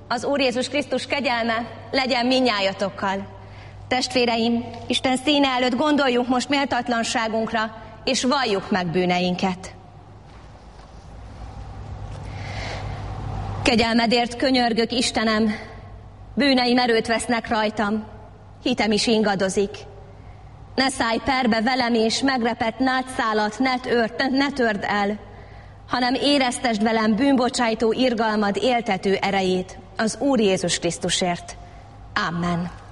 Az Úr Jézus Krisztus kegyelme legyen mindnyájatokkal. Testvéreim, Isten színe előtt gondoljunk most méltatlanságunkra, és valljuk meg bűneinket. Kegyelmedért könyörgök, Istenem, bűneim erőt vesznek rajtam, hitem is ingadozik. Ne szállj perbe velem, és megrepett nátszálat ne törd el, hanem éreztesd velem bűnbocsájtó irgalmad éltető erejét az Úr Jézus Krisztusért. Amen.